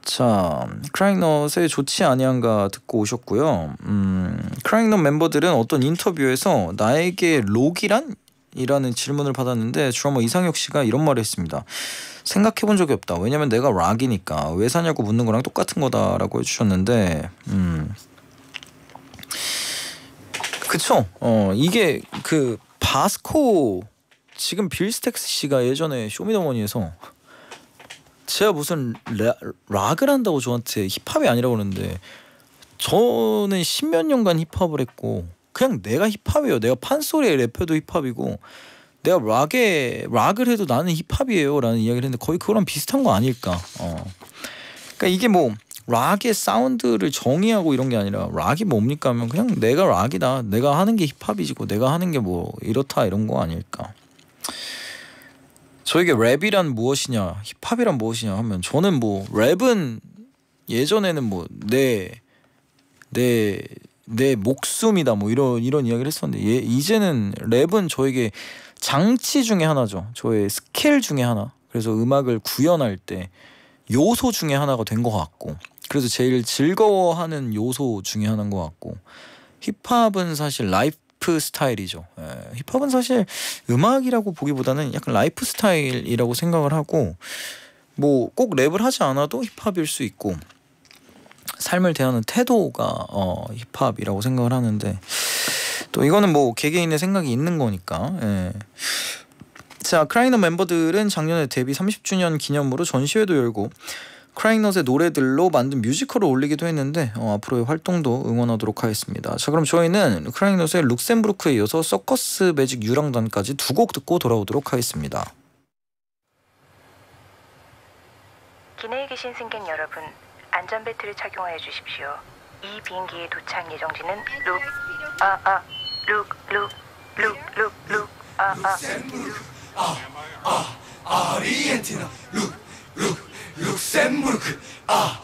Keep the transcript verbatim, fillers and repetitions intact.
자, 크라잉넛의 좋지 아니한가 듣고 오셨고요. 음, 크라잉넛 member들은 어떤 인터뷰에서 나에게 록이란? 이라는 질문을 받았는데 드러머 이상혁 씨가 이런 말을 했습니다. 생각해본 적이 없다. 왜냐면 내가 락이니까. 왜 사냐고 묻는 거랑 똑같은 거다라고 해주셨는데, 음, 그쵸? 어, 이게 그 바스코 지금 빌 스택스 씨가 예전에 쇼미더머니에서 제가 무슨 라, 락을 한다고 저한테 힙합이 아니라고 그러는데, 저는 십몇 년간 힙합을 했고 그냥 내가 힙합이에요. 내가 판소리에 랩해도 힙합이고 내가 락에 락을 해도 나는 힙합이에요 라는 이야기를 했는데 거의 그거랑 비슷한 거 아닐까. 어. 그러니까 이게 뭐 락의 사운드를 정의하고 이런 게 아니라 락이 뭡니까 하면 그냥 내가 락이다. 내가 하는 게 힙합이지고 내가 하는 게 뭐 이렇다 이런 거 아닐까. 저에게 랩이란 무엇이냐 힙합이란 무엇이냐 하면 저는 뭐 랩은 예전에는 뭐 내 내 내 목숨이다 뭐 이런 이런 이야기를 했었는데 예, 이제는 랩은 저에게 장치 중에 하나죠. 저의 스킬 중에 하나. 그래서 음악을 구현할 때 요소 중에 하나가 된 것 같고, 그래서 제일 즐거워하는 요소 중에 하나인 것 같고, 힙합은 사실 라이프 스타일이죠. 예, 힙합은 사실 음악이라고 보기보다는 약간 라이프 스타일이라고 생각을 하고, 뭐 꼭 랩을 하지 않아도 힙합일 수 있고 삶을 대하는 태도가 어, 힙합이라고 생각을 하는데, 또 이거는 뭐 개개인의 생각이 있는 거니까. 예. 자, 크라잉넛 멤버들은 작년에 데뷔 삼십 주년 기념으로 전시회도 열고 크라잉넛의 노래들로 만든 뮤지컬을 올리기도 했는데 어, 앞으로의 활동도 응원하도록 하겠습니다. 자, 그럼 저희는 크라잉넛의 룩셈부르크에 이어서 서커스 매직 유랑단까지 두 곡 듣고 돌아오도록 하겠습니다. 기내에 계신 승객 여러분, 안전벨트를 착용하여 주십시오. 이 비행기의 도착 예정지는 룩, 아, 아, 룩, 룩, 룩, 룩, 룩, 아, 아, 아, 아, 아르헨티나, 룩, 룩, 룩셈부르크, 아,